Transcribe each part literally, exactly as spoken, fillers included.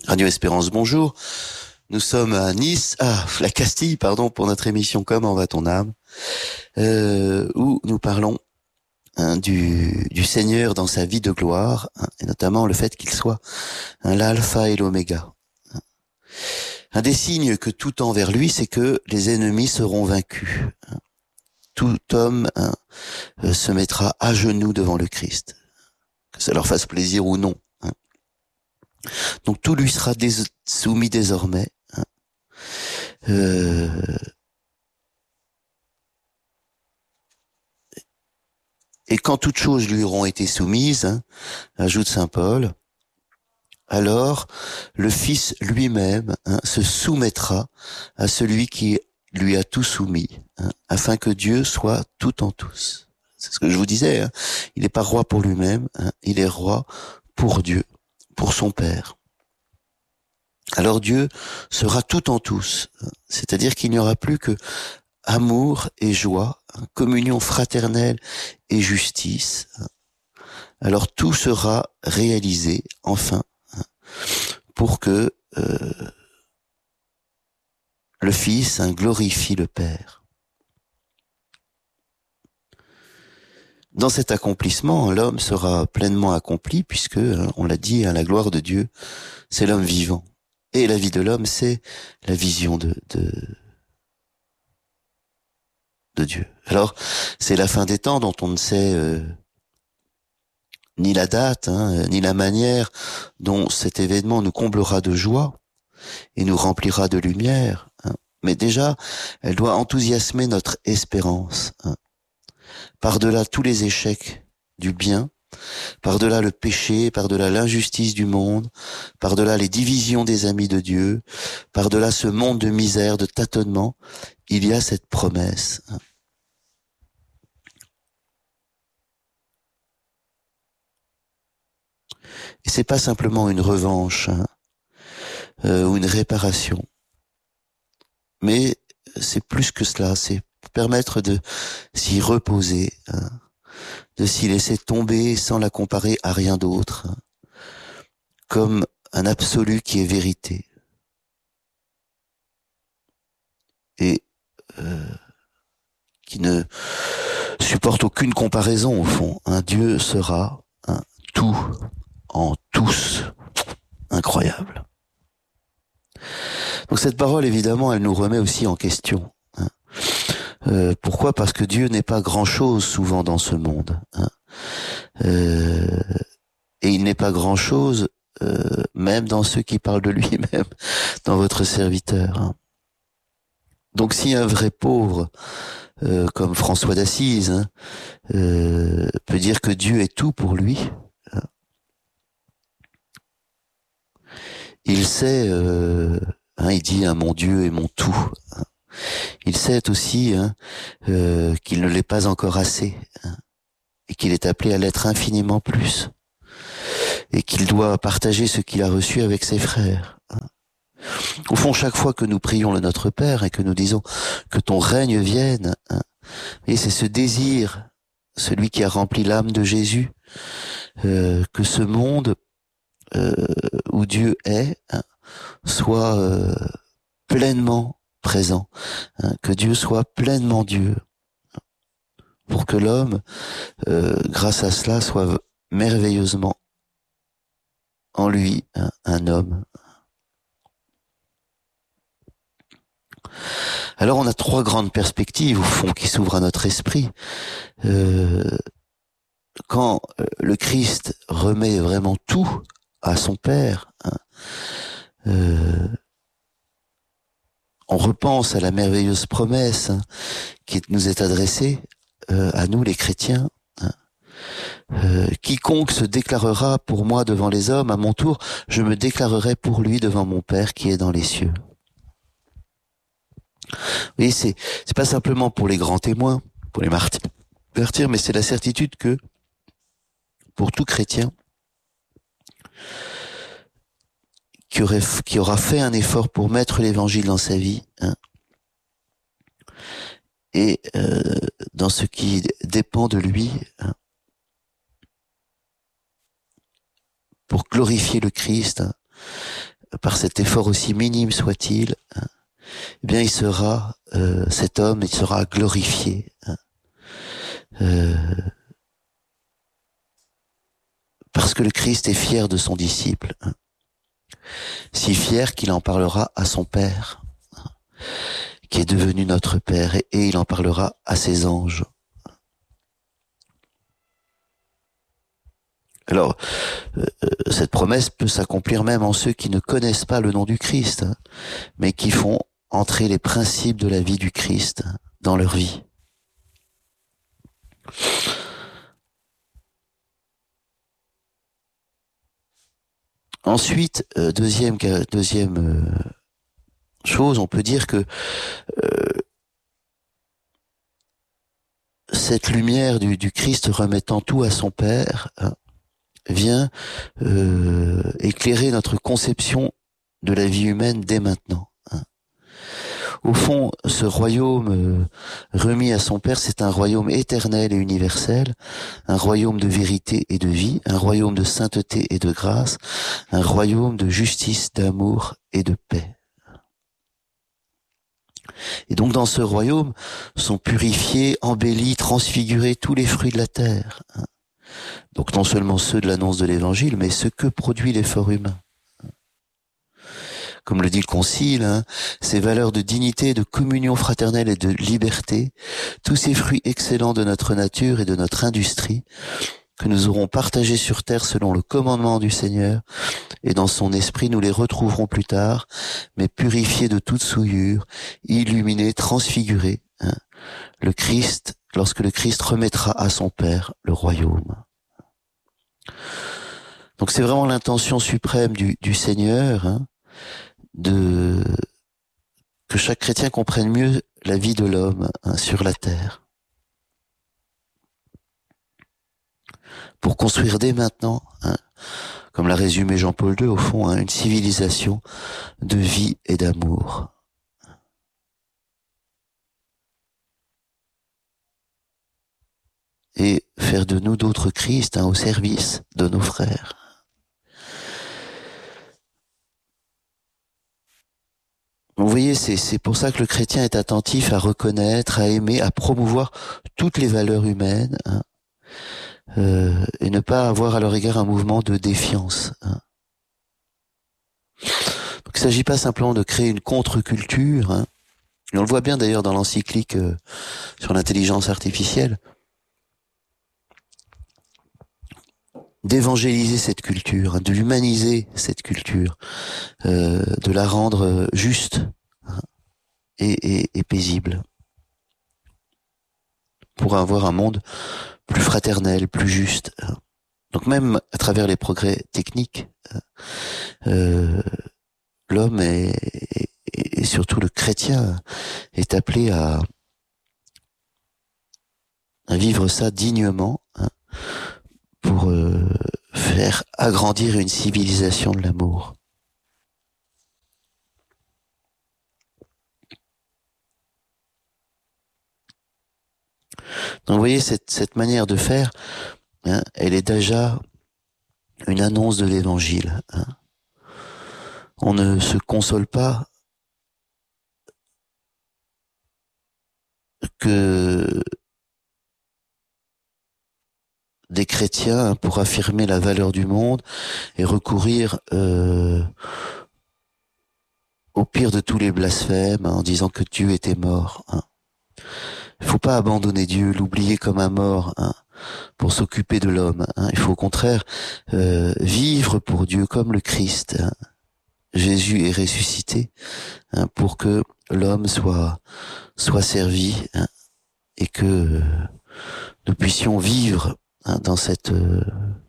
Radio Espérance, bonjour. Nous sommes à Nice, ah, la Castille, pardon, pour notre émission Comment va ton âme, euh, où nous parlons hein, du, du Seigneur dans sa vie de gloire, hein, et notamment le fait qu'il soit hein, l'alpha et l'oméga. Un des signes que tout tend vers lui, c'est que les ennemis seront vaincus. Tout homme hein, se mettra à genoux devant le Christ, que ça leur fasse plaisir ou non. Hein. Donc tout lui sera dés- soumis désormais. Hein. Euh, et quand toutes choses lui auront été soumises, hein, ajoute saint Paul, alors le Fils lui-même hein, se soumettra à celui qui lui a tout soumis, hein, afin que Dieu soit tout en tous. C'est ce que je vous disais, hein. Il n'est pas roi pour lui-même, hein, il est roi pour Dieu, pour son Père. Alors Dieu sera tout en tous, hein, c'est-à-dire qu'il n'y aura plus que amour et joie, hein, communion fraternelle et justice. Hein. Alors tout sera réalisé, enfin, hein, pour que euh, le Fils hein, glorifie le Père. Dans cet accomplissement, l'homme sera pleinement accompli puisque, hein, on l'a dit, hein, la gloire de Dieu, c'est l'homme vivant. Et la vie de l'homme, c'est la vision de, de, de Dieu. Alors, c'est la fin des temps dont on ne sait euh, ni la date, hein, ni la manière dont cet événement nous comblera de joie et nous remplira de lumière. Hein. Mais déjà, elle doit enthousiasmer notre espérance. Hein. Par-delà tous les échecs du bien, par-delà le péché, par-delà l'injustice du monde, par-delà les divisions des amis de Dieu, par-delà ce monde de misère, de tâtonnement, il y a cette promesse. Et c'est pas simplement une revanche hein, euh, ou une réparation, mais c'est plus que cela, c'est permettre de s'y reposer, hein, de s'y laisser tomber sans la comparer à rien d'autre, hein, comme un absolu qui est vérité. Et euh, qui ne supporte aucune comparaison au fond. Un Dieu sera un tout en tous. Incroyable. Donc cette parole, évidemment, elle nous remet aussi en question. Hein. Euh, pourquoi ? Parce que Dieu n'est pas grand-chose souvent dans ce monde. Hein. Euh, et il n'est pas grand-chose euh, même dans ceux qui parlent de lui-même, dans votre serviteur. Hein. Donc si un vrai pauvre, euh, comme François d'Assise, hein, euh, peut dire que Dieu est tout pour lui, hein, il sait, euh, hein, il dit hein, mon Dieu est mon tout. Hein. Il sait aussi hein, euh, qu'il ne l'est pas encore assez, hein, et qu'il est appelé à l'être infiniment plus, et qu'il doit partager ce qu'il a reçu avec ses frères. Hein. Au fond, chaque fois que nous prions le Notre Père et que nous disons que ton règne vienne, hein, et c'est ce désir, celui qui a rempli l'âme de Jésus, euh, que ce monde euh, où Dieu est hein, soit euh, pleinement présent, hein, que Dieu soit pleinement Dieu, pour que l'homme, euh, grâce à cela, soit merveilleusement en lui hein, un homme. Alors on a trois grandes perspectives au fond qui s'ouvrent à notre esprit. Euh, quand le Christ remet vraiment tout à son Père, hein, euh, on repense à la merveilleuse promesse hein, qui nous est adressée euh, à nous les chrétiens. Hein. Euh, quiconque se déclarera pour moi devant les hommes, à mon tour, je me déclarerai pour lui devant mon Père qui est dans les cieux. Oui, c'est c'est pas simplement pour les grands témoins, pour les martyrs, mais c'est la certitude que pour tout chrétien qui aurait qui aura fait un effort pour mettre l'évangile dans sa vie, hein, et euh, dans ce qui dépend de lui, hein, pour glorifier le Christ, hein, par cet effort aussi minime soit-il, hein, eh bien il sera, euh, cet homme, il sera glorifié. Hein, euh, parce que le Christ est fier de son disciple. Hein, si fier qu'il en parlera à son Père, hein, qui est devenu notre Père, et, et il en parlera à ses anges. Alors, euh, cette promesse peut s'accomplir même en ceux qui ne connaissent pas le nom du Christ, hein, mais qui font entrer les principes de la vie du Christ hein, dans leur vie. Ensuite, euh, deuxième, deuxième euh, chose, on peut dire que euh, cette lumière du, du Christ remettant tout à son Père hein, vient euh, éclairer notre conception de la vie humaine dès maintenant. Hein. Au fond, ce royaume euh, remis à son Père, c'est un royaume éternel et universel, un royaume de vérité et de vie, un royaume de sainteté et de grâce, un royaume de justice, d'amour et de paix. Et donc dans ce royaume sont purifiés, embellis, transfigurés tous les fruits de la terre. Hein. Donc non seulement ceux de l'annonce de l'évangile, mais ce que produit l'effort humain. Comme le dit le Concile, hein, ces valeurs de dignité, de communion fraternelle et de liberté, tous ces fruits excellents de notre nature et de notre industrie, que nous aurons partagés sur terre selon le commandement du Seigneur, et dans son esprit nous les retrouverons plus tard, mais purifiés de toute souillure, illuminés, transfigurés, hein, le Christ, lorsque le Christ remettra à son Père le royaume. Donc c'est vraiment l'intention suprême du, du Seigneur, hein, de que chaque chrétien comprenne mieux la vie de l'homme hein, sur la terre, pour construire dès maintenant, hein, comme l'a résumé Jean-Paul deux, au fond, hein, une civilisation de vie et d'amour. Et faire de nous d'autres Christ hein, au service de nos frères. Vous voyez, c'est, c'est pour ça que le chrétien est attentif à reconnaître, à aimer, à promouvoir toutes les valeurs humaines, hein, euh, et ne pas avoir à leur égard un mouvement de défiance. Hein. Donc, il ne s'agit pas simplement de créer une contre-culture, hein, et on le voit bien d'ailleurs dans l'encyclique euh, sur l'intelligence artificielle, d'évangéliser cette culture, hein, de l'humaniser cette culture, euh, de la rendre juste hein, et, et, et paisible, pour avoir un monde plus fraternel, plus juste. Hein. Donc même à travers les progrès techniques, euh, l'homme est, et, et surtout le chrétien est appelé à, à vivre ça dignement, hein, pour euh, faire agrandir une civilisation de l'amour. Donc vous voyez, cette, cette manière de faire, hein, elle est déjà une annonce de l'évangile. Hein. On ne se console pas que des chrétiens pour affirmer la valeur du monde et recourir euh, au pire de tous les blasphèmes hein, en disant que Dieu était mort. Hein. Il faut pas abandonner Dieu, l'oublier comme un mort hein, pour s'occuper de l'homme. Hein. Il faut au contraire euh, vivre pour Dieu comme le Christ. Hein. Jésus est ressuscité hein, pour que l'homme soit soit servi hein, et que euh, nous puissions vivre hein, dans cette euh,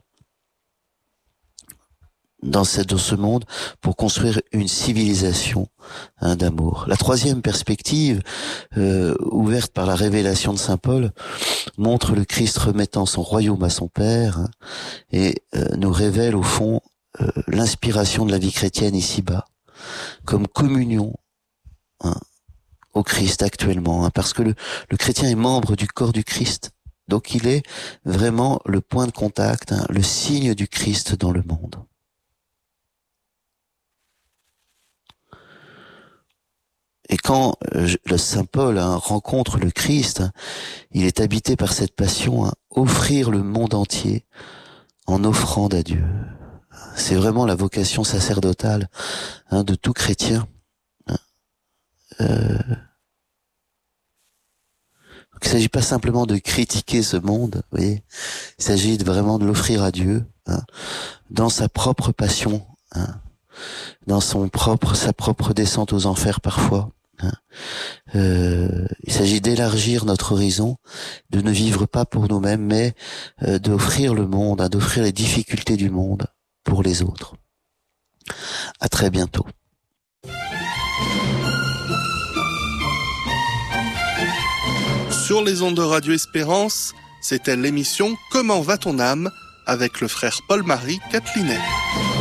dans cette dans ce monde pour construire une civilisation hein, d'amour. La troisième perspective euh, ouverte par la révélation de saint Paul montre le Christ remettant son royaume à son Père hein, et euh, nous révèle au fond euh, l'inspiration de la vie chrétienne ici-bas comme communion hein, au Christ actuellement hein, parce que le, le chrétien est membre du corps du Christ. Donc il est vraiment le point de contact, hein, le signe du Christ dans le monde. quand euh, le Saint Paul hein, rencontre le Christ, hein, il est habité par cette passion, hein, offrir le monde entier en offrande à Dieu. C'est vraiment la vocation sacerdotale hein, de tout chrétien. Hein. Euh... Donc, il ne s'agit pas simplement de critiquer ce monde, vous voyez. Il s'agit de vraiment de l'offrir à Dieu hein, dans sa propre passion, hein, dans son propre, sa propre descente aux enfers parfois. Hein. Euh, il s'agit d'élargir notre horizon, de ne vivre pas pour nous-mêmes, mais euh, d'offrir le monde, hein, d'offrir les difficultés du monde pour les autres. À très bientôt. Sur les ondes de Radio Espérance, c'était l'émission Comment va ton âme avec le frère Paul-Marie Catelinet.